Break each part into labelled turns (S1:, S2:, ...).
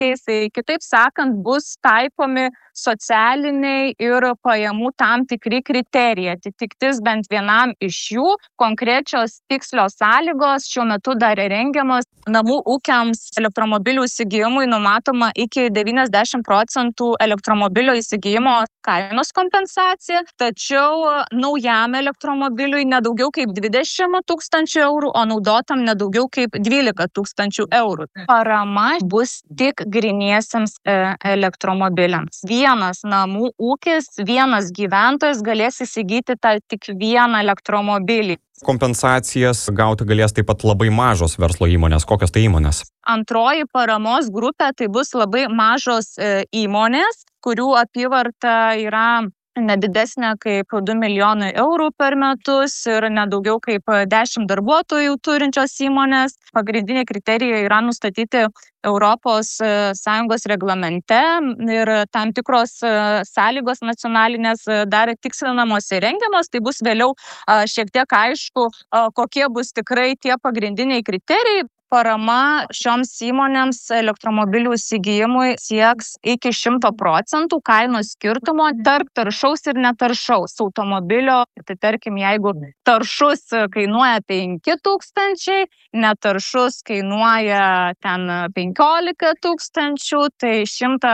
S1: tai kitaip sakant, bus taikomi socialiniai ir pajamų tam tikri kriterijai. Atitiktis bent vienam iš jų, konkrečios tikslios sąlygos šiuo metu dar rengiamos. Namų ūkiams elektromobilių įsigijimui numatoma iki 90% elektromobilio įsigijimo kainos kompensacija, tačiau naujam elektromobiliui nedaugiau kaip 20 000 eurų, o naudotam nedaugiau kaip 12 000 eurų. Parama bus tik gryniesiems elektromobiliams. Vienas namų ūkis, vienas gyventojas galės įsigyti tik vieną elektromobilį.
S2: Kompensacijas gauti galės taip pat labai mažos verslo įmonės. Kokios tai įmonės?
S1: Antroji paramos grupė tai bus labai mažos įmonės, kurių apyvarta yra nedidesnė kaip 2 milijonai eurų per metus ir nedaugiau kaip 10 darbuotojų turinčios įmonės. Pagrindiniai kriterijai yra nustatyti ES reglamente ir tam tikros sąlygos nacionalinės dar tikslinamos ir rengiamos. Tai bus vėliau šiek tiek aišku, kokie bus tikrai tie pagrindiniai kriterijai. Parama šioms įmonėms elektromobilių įsigijimui sieks iki 100% kainos skirtumo tarp taršaus ir netaršaus automobilio. Tai tarkim, jeigu taršus kainuoja 5 000, netaršus kainuoja ten 15 000, tai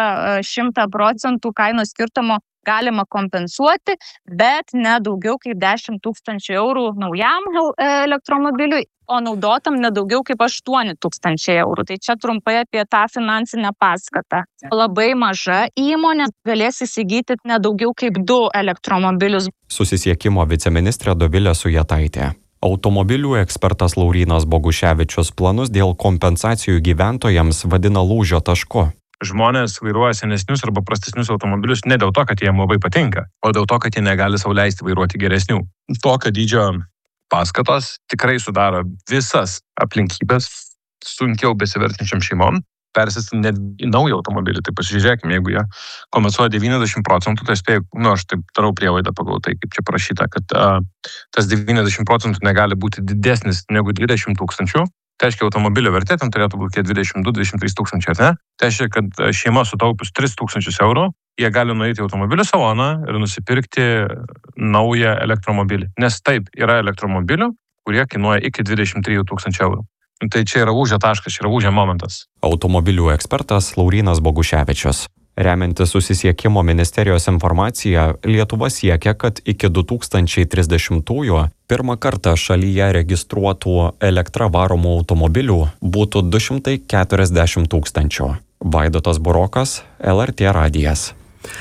S1: 100% kainos skirtumo galima kompensuoti, bet ne daugiau kaip 10 000 eurų naujam elektromobiliui, o naudotam ne daugiau kaip 8 000 eurų. Tai čia trumpai apie tą finansinę paskatą. Labai maža įmonė galės įsigyti ne daugiau kaip 2 elektromobilius.
S2: Susisiekimo viceministrė Dovilė Sujetaitė. Automobilių ekspertas Laurynas Boguševičius planus dėl kompensacijų gyventojams vadina lūžio tašku.
S3: Žmonės vairuoja senesnius arba prastesnius automobilius ne dėl to, kad jiem labai patinka, o dėl to, kad jie negali sau leisti vairuoti geresnių. Tokio dydžio paskatos tikrai sudaro visas aplinkybės sunkiau besivertinčiam šeimom persėsti net į naują automobilį. Tai pasižiūrėkime, jeigu jie kompensuoja 90%, tai spėjau, aš taip darau prielaidą pagal tai, kaip čia parašyta, kad tas 90% negali būti didesnis negu 20 000. Tai reiškia, automobilio vertė ten turėtų būti 22-23 000, ar ne? Tai reiškia, kad šeima sutaupius 3 000 eurų, jie gali nueiti į automobilių saloną ir nusipirkti naują elektromobilį. Nes taip, yra elektromobilių, kurie kainuoja iki 23 000 eurų. Tai čia yra lūžio taškas, čia yra lūžio momentas.
S2: Automobilių ekspertas Laurynas Boguševičius. Remiantis susisiekimo ministerijos informacija, Lietuva siekia, kad iki 2030-ųjų pirmą kartą šalyje registruotų elektra varomų automobilių būtų 240 000. Vaidotas Burokas, LRT radijas.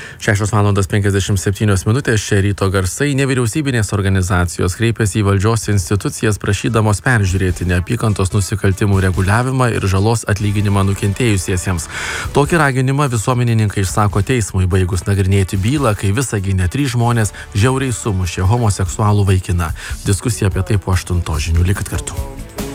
S4: 6:57 čia ryto garsai. Nevyriausybinės organizacijos kreipėsi į valdžios institucijas prašydamos peržiūrėti neapykantos nusikaltimų reguliavimą ir žalos atlyginimą nukentėjusiesiems. Tokį raginimą visuomenininkai išsako teismui baigus nagrinėti bylą, kai Visagine 3 žmonės žiauriai sumušė homoseksualų vaikiną. Diskusija apie tai po 8 žinių. Likit kartu.